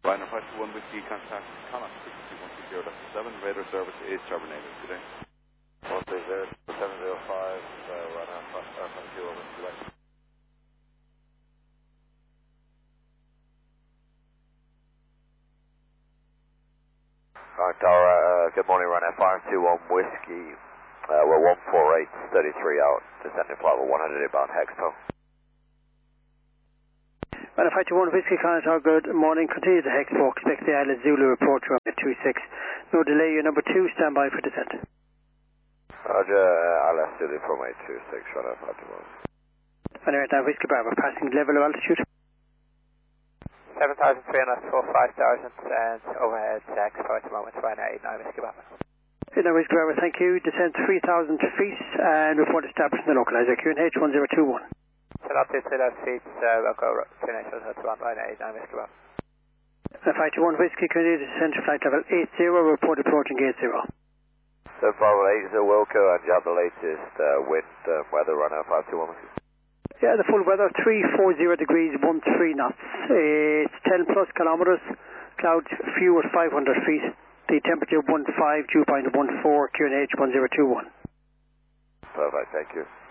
Rhino 521 Whiskey, contact Connacht 62160.7, radar service is terminated today. 130 705, Rhino 521 Whiskey, right. Tower, good morning, Rhino 521 Whiskey, we're 148, 33 out, descending flight with 100 inbound Hexpo. Rhino 521 Whiskey, Connacht, good morning, continue the Hexpo, expect the Island Zulu report to at 26, no delay, your number 2, stand by for descent. Roger, Island Zulu from 826, Rhino 521. Rhino right now, Whiskey Bravo, passing level of altitude. 7,300 for 5,000 and overhead Hexpo at the moment, Rhino 89 Whiskey Bravo. Rhino Whiskey Bravo, thank you, descent 3,000 feet and report established in the localizer, QNH 1021. So up to 3,000 feet, we'll go QNH 1021, Rhino 89 Whiskey Bravo. 521 Whiskey, continue descent flight level 80, report approaching gate 0. So far, 80 Wilco, and you have the latest wind weather, Rhino 521 Whiskey. Yeah, the full weather, 340 degrees, 13 knots. It's 10 plus kilometers, clouds few at 500 feet. The temperature 15, dew point 14, QNH 1021. Perfect, thank you.